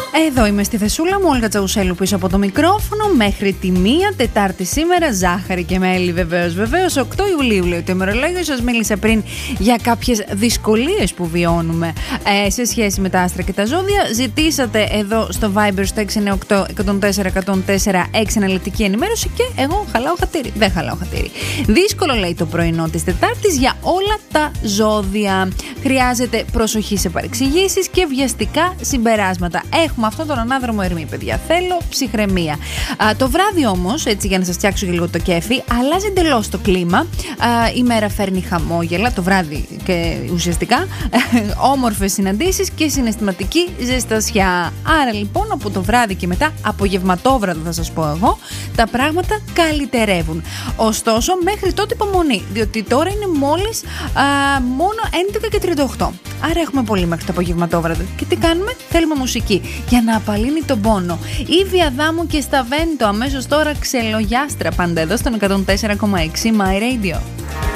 Εδώ είμαι στη θεσούλα μου, Όλγα Τσαουσέλου πίσω από το μικρόφωνο. Μέχρι τη 1 Τετάρτη σήμερα, ζάχαρη και μέλι βεβαίως. 8 Ιουλίου λέει το ημερολόγιο. Σας μίλησα πριν για κάποιες δυσκολίες που βιώνουμε σε σχέση με τα άστρα και τα ζώδια. Ζητήσατε εδώ στο Viber στο 698-104-104 αναλυτική ενημέρωση και εγώ χαλάω χατήρι. Δεν χαλάω χατήρι. Δύσκολο λέει το πρωινό της Τετάρτης για όλα τα ζώδια. Χρειάζεται προσοχή σε παρεξηγήσεις και βιαστικά συμπεράσματα. Έχουμε αυτόν τον ανάδρομο Ερμή, παιδιά. Θέλω ψυχραιμία. Το βράδυ όμως, έτσι για να σας φτιάξω και λίγο το κέφι, αλλάζει εντελώς το κλίμα. Η μέρα φέρνει χαμόγελα, το βράδυ και ουσιαστικά όμορφες συναντήσεις και συναισθηματική ζεστασιά. Άρα λοιπόν από το βράδυ και μετά, απογευματόβραδο θα σας πω εγώ, τα πράγματα καλυτερεύουν. Ωστόσο, μέχρι τότε υπομονή, διότι τώρα είναι μόλις μόνο 11:38. Άρα έχουμε πολύ μέχρι το απογευματόβραδο. Και τι κάνουμε? Θέλουμε μουσική για να απαλύνει τον πόνο. Ήβη Αδάμου και Σταβέντο αμέσως τώρα, ξελογιάστρα πάντα εδώ στον 104,6 My Radio.